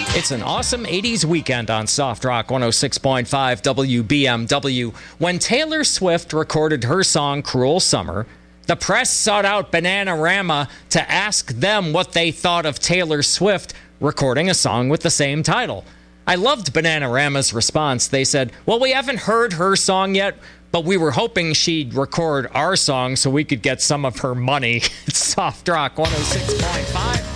It's an awesome 80s weekend on Soft Rock 106.5 WBMW. When Taylor Swift recorded her song Cruel Summer, the press sought out Bananarama to ask them what they thought of Taylor Swift recording a song with the same title. I loved Bananarama's response. They said, well, we haven't heard her song yet, but we were hoping she'd record our song so we could get some of her money. It's Soft Rock 106.5.